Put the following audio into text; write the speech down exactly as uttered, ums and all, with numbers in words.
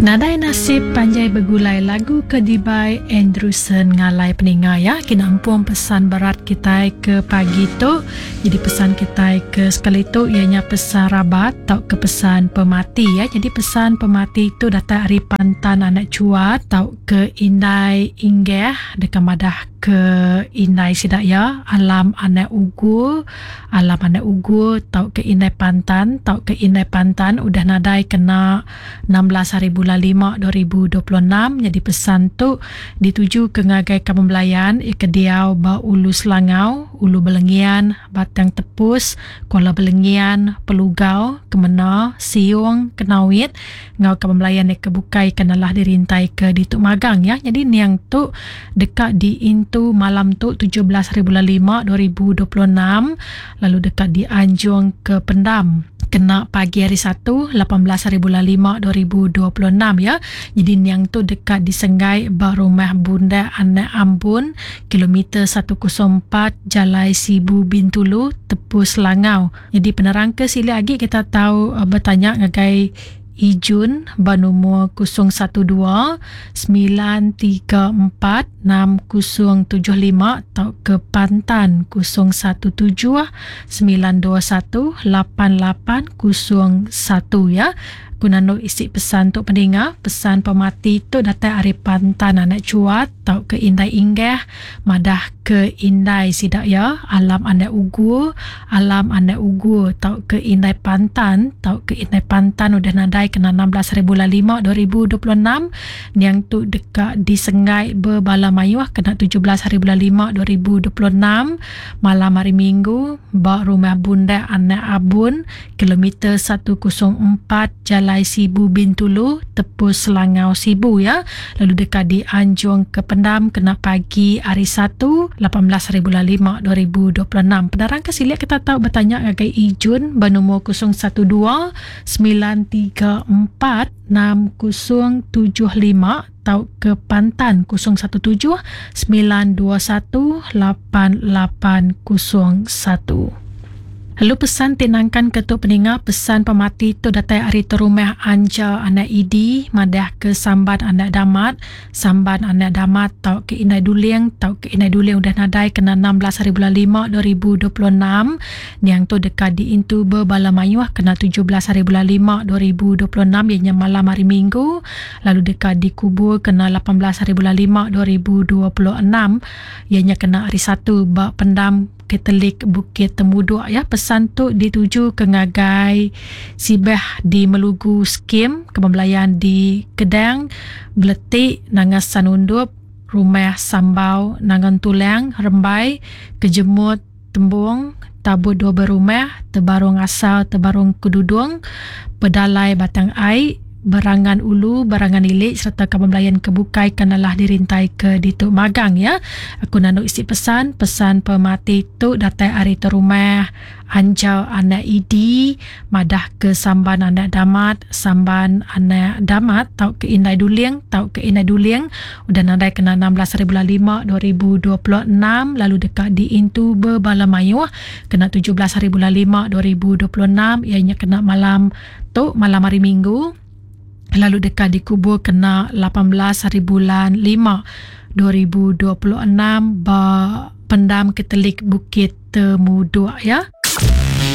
Nadai nasib panjai bergulai lagu Kedibai Andrewson ngalai peninga ya. Kina empuang pesan berat kita ke pagi tu. Jadi pesan kita ke sekali tu ianya pesan rabat tau ke pesan pemati ya. Jadi pesan pemati tu datang hari pantan anak cuat tau ke indai inggeh dekat madah ke indai sidak ya. Alam anak ugu, alam anak ugu tau ke indai pantan, tau ke indai pantan udah nadai kena enam belas hari bulan lima dua ribu dua puluh enam. Jadi pesan tu dituju ke ngagai Kampung Belayan Ikediau ba Ulu Selangau, Ulu Belengian, Batang Tepus, Kuala Belengian, Pelugau, Kemena, Siung, Kenawit, ngau Kampung Belayan Ikebukai kenalah dirintai ke Dituk Magang ya. Jadi niang tu dekat di Intu malam tu tujuh belas hari bulan lima dua ribu dua puluh enam, lalu dekat di Anjung ke Pendam kena pagi hari satu lapan belas hari bulan lima dua ribu dua puluh enam ya. Jadi niang tu dekat di Senggai Barumah Bunda Anak Ambun kilometer seratus empat Jalai Sibu Bintulu Tepus Langau. Jadi penerang ke sili lagi kita tahu uh, bertanya ngagai Ijun banumur kosong satu dua sembilan tiga empat enam kosong tujuh lima atau ke Pantan kosong satu tujuh sembilan dua satu lapan lapan kosong satu ya. Gunano isi pesan tu pendengar, pesan pemati tu datang hari pantan anak cuat tau ke indai inggeh madah ke indai sidak ya. Alam anak ugu, alam anak ugu tau ke indai pantan, tau ke indai pantan udah nadai kena enam belas hari bulan lima dua ribu dua puluh enam. Yang tu dekat di Senggai Berbala Mayuah kena tujuh belas hari bulan lima dua ribu dua puluh enam. Malam hari Minggu ba Rumah Bunda Anak Abun kilometer seratus empat Jalai Sibu Bintulu Tepus Selangau Sibu ya. Lalu dekat di Anjung ke Pendam kena pagi hari Sabtu lapan belas hari bulan lima dua ribu dua puluh enam. Pedarang kesilia kita tahu bertanya ngagai Ijun bernomor kosong satu dua sembilan tiga empat enam kosong tujuh lima atau ke Pantan kosong satu tujuh sembilan dua satu lapan lapan kosong satu. Lalu pesan tinangkan ketuk pendengar, pesan pemati tu datang hari terumah anja anak Idi madah ke Samban anak Damat, Samban anak Damat tau ke Inai Duliang, tau ke Inai Duliang udah nadai kena enam belas hari bulan lima dua ribu dua puluh enam. Yang tu dekat di Intu Berbala Mayuah kena tujuh belas hari bulan lima dua ribu dua puluh enam ianya malam hari Minggu. Lalu dekat di Kubur kena lapan belas hari bulan lima dua ribu dua puluh enam ianya kena hari Sabtu bak Pendam Ketelik Bukit Temuduk ya. Pesan tu dituju ke ngagai Sibeh di Melugu Skim, Kampung Belayan di Kedang, Beletik Nangas Sanundup, Rumah Sambau Nangan Tulang, Rembai, Kejemut Tembung, Tabut Dua Berumah, Tebarung Asal, Tebarung Kedudung, Pedalai Batang Ai, Barangan Ulu, Barangan Ilik serta Kampung Belayan Kebukai kenalah dirintai ke Dituk Magang ya. Aku nanu isi pesan, pesan pemati tu datang hari terumah Anjau anak Idi madah ke Samban anak Damat, Samban anak Damat tau ke Inai Duliang, tau ke Inai Duliang udah nadai kena enam belas hari bulan lima dua ribu dua puluh enam. Lalu dekat di Intu Berbala Mayuah kena tujuh belas hari bulan lima dua ribu dua puluh enam ianya kena malam tu malam hari Minggu. Lalu dekat di Kubur kena lapan belas hari bulan lima dua ribu dua puluh enam ba Pendam Ketelik Bukit Temuduk ya.